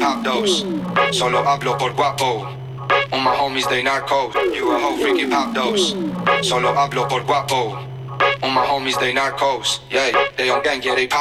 pop dose. Solo hablo por guapo. All my homies, they narcos. You a whole freaky pop dose. Solo hablo por guapo. All my homies, they narcos. Yeah, they on gang, yeah, they pop.